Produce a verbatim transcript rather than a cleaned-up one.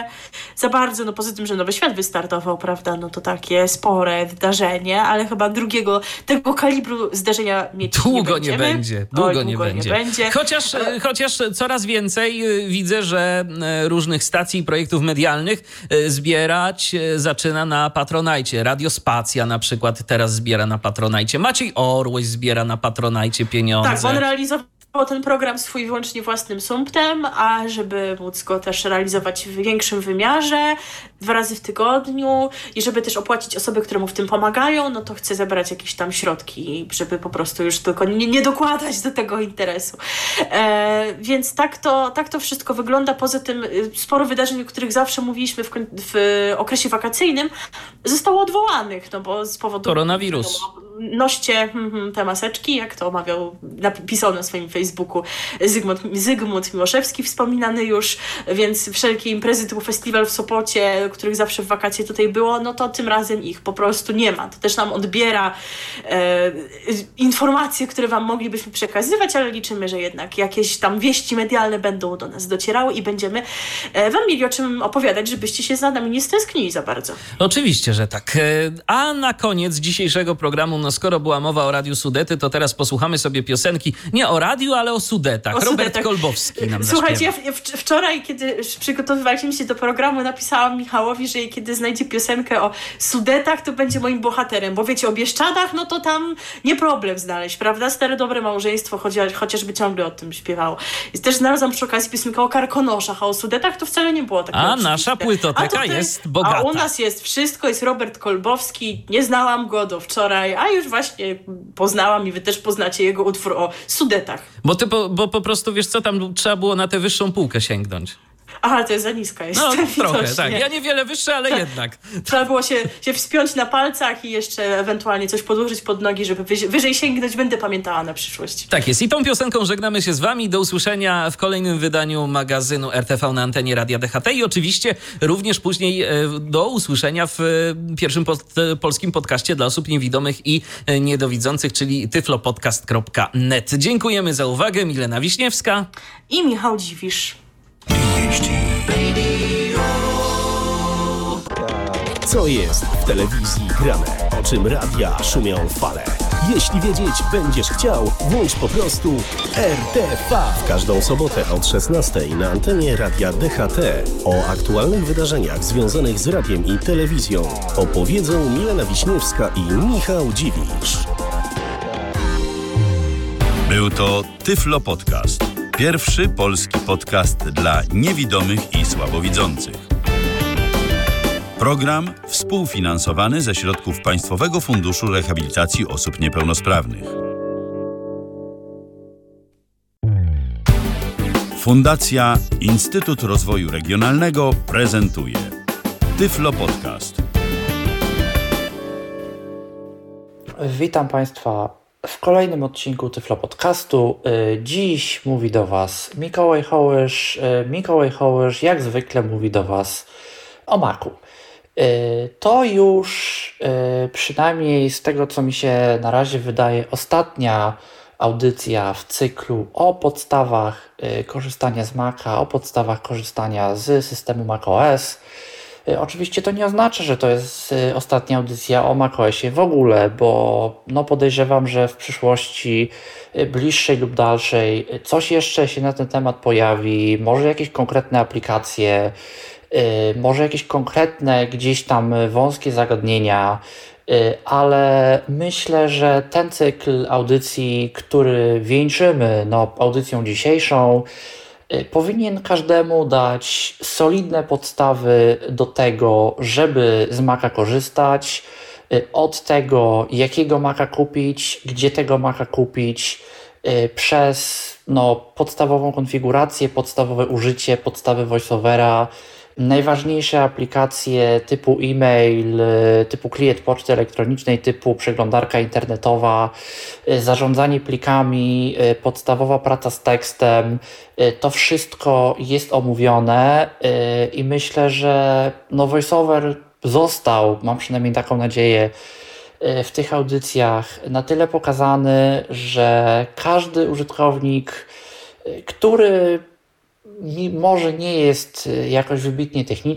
za bardzo, no poza tym, że Nowy Świat wystartował, prawda, no to takie spore wydarzenie, ale chyba drugiego tego kalibru zdarzenia mieć długo nie, nie będzie. Długo, Oj, długo nie, nie będzie. będzie. Chociaż, chociaż coraz więcej widzę, że różnych stacji i projektów medialnych zbierać zaczyna na Patronajcie. Radio Spacja na przykład teraz zbiera na Patronajcie. Maciej Orłoś zbiera na Patronajcie pieniądze. Tak, bo on realizował ten program swój wyłącznie własnym sumptem, a żeby móc go też realizować w większym wymiarze, dwa razy w tygodniu i żeby też opłacić osoby, które mu w tym pomagają, no to chce zebrać jakieś tam środki, żeby po prostu już tylko nie, nie dokładać do tego interesu. E, więc tak to, tak to wszystko wygląda. Poza tym sporo wydarzeń, o których zawsze mówiliśmy w, w okresie wakacyjnym, zostało odwołanych, no bo z powodu... Koronawirus. Noście te maseczki, jak to omawiał, napisał na swoim Facebooku Zygmunt, Zygmunt Miłoszewski, wspominany już, więc wszelkie imprezy typu festiwal w Sopocie, których zawsze w wakacje tutaj było, no to tym razem ich po prostu nie ma. To też nam odbiera e, informacje, które wam moglibyśmy przekazywać, ale liczymy, że jednak jakieś tam wieści medialne będą do nas docierały i będziemy e, wam mieli o czym opowiadać, żebyście się za nami nie stęsknili za bardzo. Oczywiście, że tak. A na koniec dzisiejszego programu, no skoro była mowa o Radiu Sudety, to teraz posłuchamy sobie piosenki nie o radiu, ale o Sudetach. O Robert Sudetach. Kolbowski nam Słuchajcie, ja, zaśpiewa. ja wczoraj, kiedy przygotowywaliśmy się do programu, napisałam Michałowi, że kiedy znajdzie piosenkę o Sudetach, to będzie moim bohaterem, bo wiecie, o Bieszczadach, no to tam nie problem znaleźć, prawda? Stare dobre małżeństwo, chociaż, chociażby ciągle o tym śpiewało. I też znalazłam przy okazji piosenkę o Karkonoszach, a o Sudetach to wcale nie było takie A oczywiste. nasza płytoteka tutaj, jest bogata. A u nas jest wszystko, jest Robert Kolbowski, nie znałam go do wczoraj, a już właśnie poznałam i wy też poznacie jego utwór o Sudetach. Bo ty po, bo po prostu, wiesz co, tam trzeba było na tę wyższą półkę sięgnąć. Aha, to jest za niska jest. No trochę, tak. Ja niewiele wyższy, ale jednak. Trzeba było się, się wspiąć na palcach i jeszcze ewentualnie coś podłożyć pod nogi, żeby wyżej, wyżej sięgnąć. Będę pamiętała na przyszłość. Tak jest. I tą piosenką żegnamy się z wami. Do usłyszenia w kolejnym wydaniu magazynu R T V na antenie Radia D H T i oczywiście również później do usłyszenia w pierwszym pod, polskim podcaście dla osób niewidomych i niedowidzących, czyli tyflopodcast kropka net. Dziękujemy za uwagę. Milena Wiśniewska i Michał Dziwisz. Co jest w telewizji grane? O czym radia szumią fale? Jeśli wiedzieć będziesz chciał, włącz po prostu R T V. W każdą sobotę od szesnastej na antenie Radia D H T o aktualnych wydarzeniach związanych z radiem i telewizją opowiedzą Milena Wiśniewska i Michał Dziwisz. Był to Tyflo Podcast. Pierwszy polski podcast dla niewidomych i słabowidzących. Program współfinansowany ze środków Państwowego Funduszu Rehabilitacji Osób Niepełnosprawnych. Fundacja Instytut Rozwoju Regionalnego prezentuje Tyflo Podcast. Witam Państwa w kolejnym odcinku Tyflo Podcastu. Dziś mówi do Was Mikołaj Hołysz. Mikołaj Hołysz jak zwykle mówi do Was o maku. To już przynajmniej z tego, co mi się na razie wydaje, ostatnia audycja w cyklu o podstawach korzystania z Maca, o podstawach korzystania z systemu macOS. Oczywiście to nie oznacza, że to jest ostatnia audycja o macOSie w ogóle, bo no podejrzewam, że w przyszłości bliższej lub dalszej coś jeszcze się na ten temat pojawi, może jakieś konkretne aplikacje, może jakieś konkretne gdzieś tam wąskie zagadnienia, ale myślę, że ten cykl audycji, który wieńczymy no, audycją dzisiejszą, powinien każdemu dać solidne podstawy do tego, żeby z Maca korzystać, od tego, jakiego Maca kupić, gdzie tego Maca kupić, przez no, podstawową konfigurację, podstawowe użycie, podstawy voiceovera, najważniejsze aplikacje typu e-mail, typu klient poczty elektronicznej, typu przeglądarka internetowa, zarządzanie plikami, podstawowa praca z tekstem, to wszystko jest omówione i myślę, że no VoiceOver został, mam przynajmniej taką nadzieję, w tych audycjach na tyle pokazany, że każdy użytkownik, który może nie jest jakoś wybitnie techniczny,